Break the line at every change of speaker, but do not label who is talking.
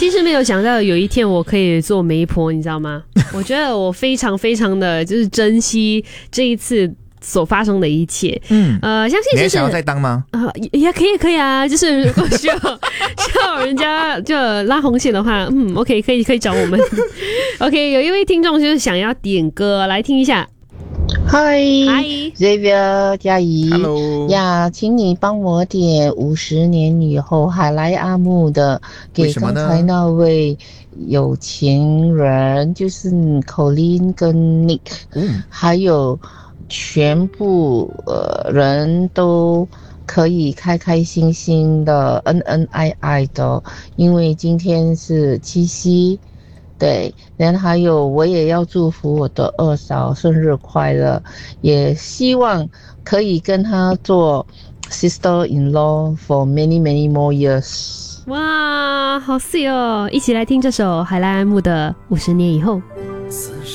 其实没有想到有一天我可以做媒婆，你知道吗？我觉得我非常非常的就是珍惜这一次所发生的一切。相信
你还想要再当吗？
也可以啊，就是如果需要人家就拉红线的话，OK 可以找我们。OK， 有一位听众就是想要点歌，来听一下。
嗨 Xavier 嘉怡
Hello
呀，请你帮我点50年以后海莱阿木的，给刚才那位有情人，就是 Colin 跟 Nick，还有全部人都可以开开心心的恩恩爱爱的，因为今天是七夕。对，然后还有我也要祝福我的二嫂生日快乐，也希望可以跟她做 sister-in-law for many many more years。
哇，好 sweet 哦，一起来听这首海莱阿木的50年以后。